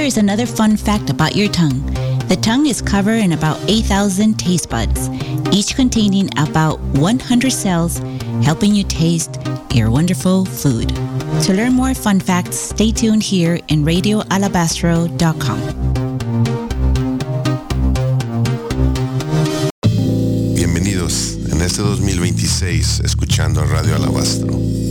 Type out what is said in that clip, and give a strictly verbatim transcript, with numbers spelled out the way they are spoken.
Here is another fun fact about your tongue. The tongue is covered in about eight thousand taste buds, each containing about one hundred cells, helping you taste your wonderful food. To learn more fun facts, stay tuned here in radio alabastro dot com. Bienvenidos en este dos mil veintiséis escuchando Radio Alabastro.